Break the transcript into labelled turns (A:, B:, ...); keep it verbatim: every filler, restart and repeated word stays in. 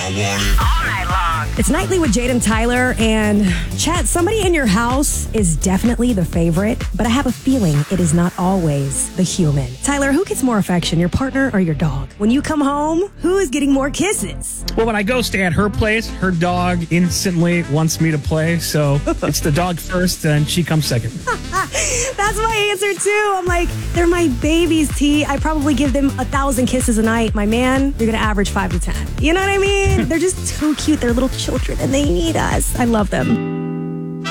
A: I want it all night long.
B: It's Nightly with Jade and Tyler, and chat, somebody in your house is definitely the favorite, but I have a feeling it is not always the human. Tyler, who gets more affection, your partner or your dog? When you come home, who is getting more kisses?
C: Well, when I go stay at her place, her dog instantly wants me to play, so it's the dog first, and she comes second.
B: That's my answer, too. I'm like, they're my babies, T. I probably give them a thousand kisses a night. My man, you're going to average five to ten. You know what I mean? They're just too cute. They're little children, and they need us. I love them.